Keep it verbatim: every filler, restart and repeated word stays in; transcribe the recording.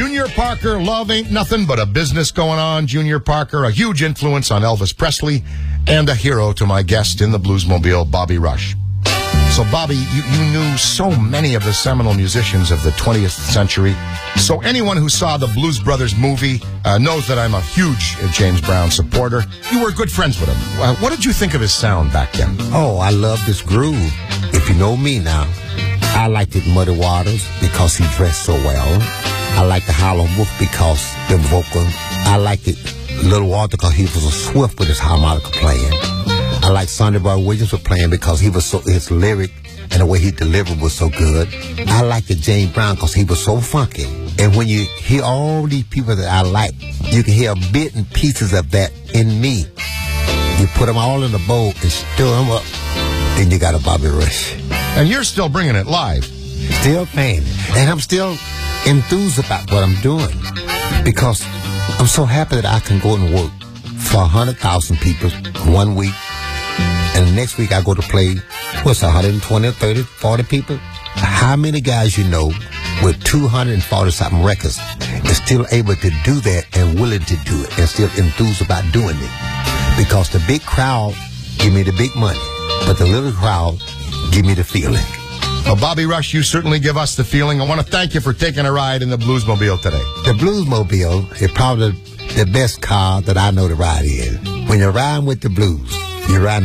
Junior Parker, love ain't nothing but a business going on. Junior Parker, a huge influence on Elvis Presley, and a hero to my guest in the Bluesmobile, Bobby Rush. So, Bobby, you, you knew so many of the seminal musicians of the twentieth century. So anyone who saw the Blues Brothers movie uh, knows that I'm a huge uh, James Brown supporter. You were good friends with him. Uh, what did you think of his sound back then? Oh, I love this groove. If you know me now, I liked it Muddy Waters because he dressed so well. I liked the Howlin' Wolf because the vocal. I liked it Little Walter because he was a swift with his harmonica playing. I like Sonny Boy Williams for playing because he was so, his lyric and the way he delivered was so good. I like the James Brown because he was so funky. And when you hear all these people that I like, you can hear bits and pieces of that in me. You put them all in a bowl and stir them up, then you got a Bobby Rush. And you're still bringing it live. Still playing it. And I'm still enthused about what I'm doing because I'm so happy that I can go and work for one hundred thousand people one week. And the next week I go to play, what's one hundred twenty, thirty, forty people? How many guys you know with two hundred forty something records is still able to do that and willing to do it and still enthused about doing it? Because the big crowd give me the big money, but the little crowd give me the feeling. Well, Bobby Rush, you certainly give us the feeling. I want to thank you for taking a ride in the Bluesmobile today. The Bluesmobile is probably the best car that I know to ride in. When you're riding with the blues, you're riding